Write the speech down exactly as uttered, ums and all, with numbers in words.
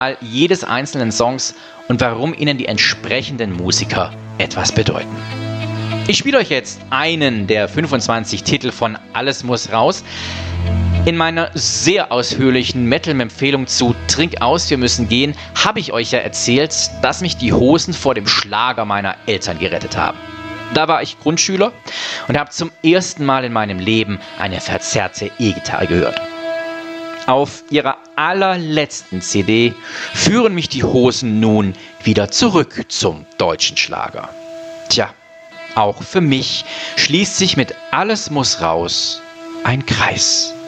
jedes einzelnen Songs und warum ihnen die entsprechenden Musiker etwas bedeuten. Ich spiele euch jetzt einen der fünfundzwanzig Titel von Alles muss raus. In meiner sehr ausführlichen Metal-Empfehlung zu Trink aus, wir müssen gehen, habe ich euch ja erzählt, dass mich die Hosen vor dem Schlager meiner Eltern gerettet haben. Da war ich Grundschüler und habe zum ersten Mal in meinem Leben eine verzerrte E-Gitarre gehört. Auf ihrer allerletzten C D führen mich die Hosen nun wieder zurück zum deutschen Schlager. Tja, auch für mich schließt sich mit Alles muss raus ein Kreis.